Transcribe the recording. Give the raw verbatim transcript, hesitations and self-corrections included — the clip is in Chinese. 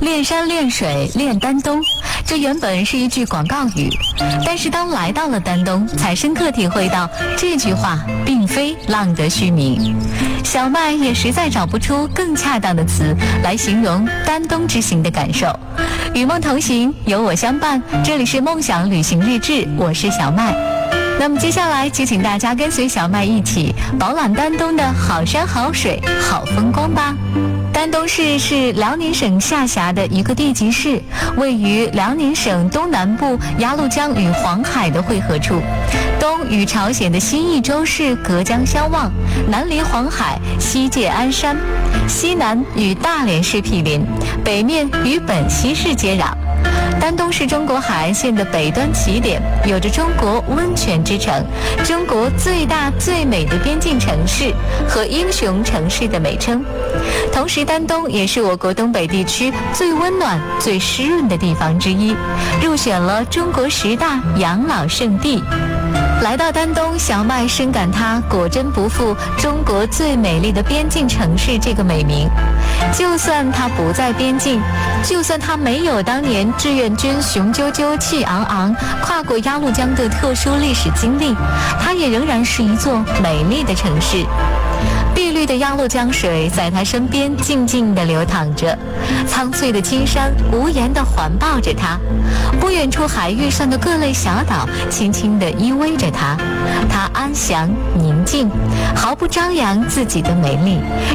练山练水练丹东，这原本是一句广告语，但是当来到了丹东，才深刻体会到这句话并非浪得虚名。小麦也实在找不出更恰当的词来形容丹东之行的感受。与梦同行，有我相伴，这里是梦想旅行日志，我是小麦。那么接下来就请大家跟随小麦一起饱览丹东的好山好水好风光吧。丹东市是辽宁省下辖的一个地级市，位于辽宁省东南部鸭绿江与黄海的汇合处，东与朝鲜的西义州市隔江相望，南临黄海，西界鞍山，西南与大连市毗邻，北面与本溪市接壤。丹东是中国海岸线的北端起点，有着中国温泉之城、中国最大最美的边境城市和英雄城市的美称。同时，丹东也是我国东北地区最温暖、最湿润的地方之一，入选了中国十大养老胜地。来到丹东，小麦深感它果真不负中国最美丽的边境城市这个美名。就算它不在边境，就算它没有当年志愿军雄赳赳气昂昂跨过鸭绿江的特殊历史经历，它也仍然是一座美丽的城市。碧绿的鸭绿江水在它身边静静地流淌着，苍翠的青山无言地环抱着它，不远处海域上的各类小岛轻轻地依偎着它，它安详宁静，毫不张扬自己的美丽，